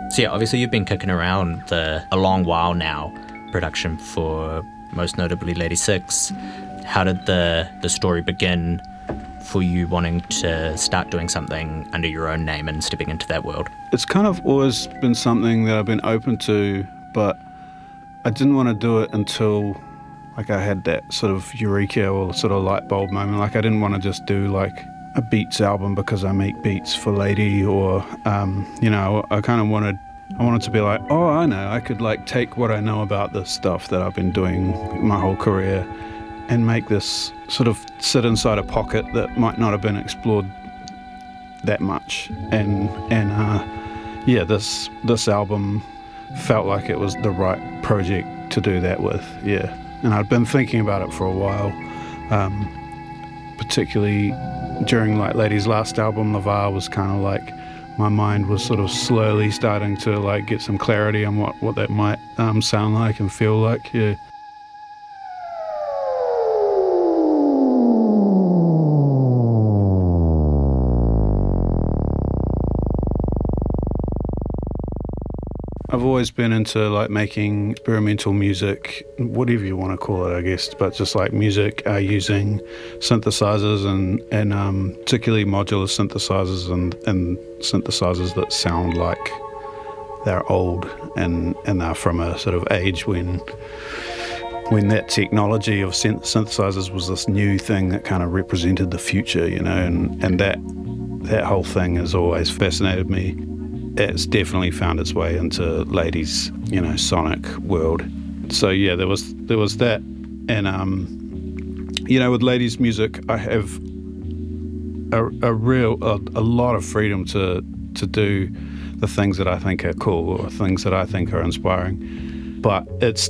So yeah, obviously you've been kicking around a long while now, production for most notably Lady Six. How did the story begin for you wanting to start doing something under your own name and stepping into that world? It's kind of always been something that I've been open to, but I didn't want to do it until I had that sort of eureka or sort of light bulb moment. I didn't want to just do a Beats album because I make beats for Lady, or I kind of wanted to be oh, I know, I could take what I know about this stuff that I've been doing my whole career and make this sort of sit inside a pocket that might not have been explored that much. And this album felt like it was the right project to do that with. Yeah. And I'd been thinking about it for a while, particularly during Lady's last album, Lavar, was kind of my mind was sort of slowly starting to get some clarity on what that might sound like and feel like. Yeah. I've always been into making experimental music, whatever you want to call it, I guess, but just music using synthesizers and particularly modular synthesizers and synthesizers that sound like they're old and they're from a sort of age when that technology of synthesizers was this new thing that kind of represented the future, and that whole thing has always fascinated me. It's definitely found its way into Lady's, sonic world. So yeah, there was that, and with Lady's music, I have a lot of freedom to do the things that I think are cool or things that I think are inspiring, but it's